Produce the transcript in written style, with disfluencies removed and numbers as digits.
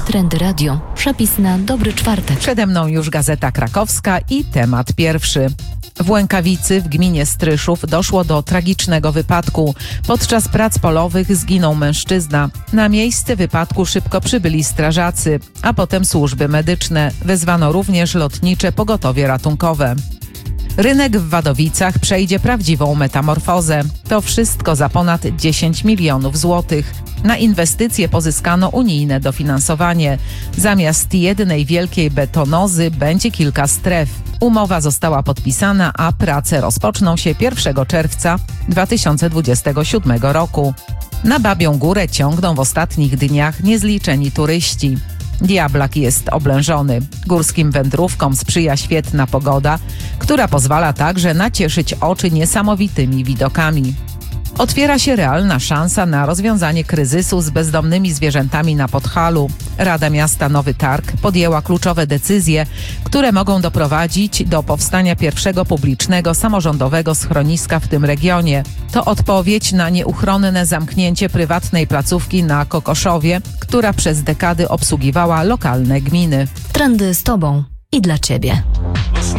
Trendy Radio. Przepis na dobry czwartek. Przede mną już Gazeta Krakowska i temat pierwszy. W Łękawicy w gminie Stryszów doszło do tragicznego wypadku. Podczas prac polowych zginął mężczyzna. Na miejsce wypadku szybko przybyli strażacy, a potem służby medyczne. Wezwano również lotnicze pogotowie ratunkowe. Rynek w Wadowicach przejdzie prawdziwą metamorfozę. To wszystko za ponad 10 milionów złotych. Na inwestycje pozyskano unijne dofinansowanie. Zamiast jednej wielkiej betonozy będzie kilka stref. Umowa została podpisana, a prace rozpoczną się 1 czerwca 2027 roku. Na Babią Górę ciągną w ostatnich dniach niezliczeni turyści. Diablak jest oblężony. Górskim wędrówkom sprzyja świetna pogoda, która pozwala także nacieszyć oczy niesamowitymi widokami. Otwiera się realna szansa na rozwiązanie kryzysu z bezdomnymi zwierzętami na Podhalu. Rada Miasta Nowy Targ podjęła kluczowe decyzje, które mogą doprowadzić do powstania pierwszego publicznego samorządowego schroniska w tym regionie. To odpowiedź na nieuchronne zamknięcie prywatnej placówki na Kokoszowie, która przez dekady obsługiwała lokalne gminy. Trendy z Tobą i dla Ciebie.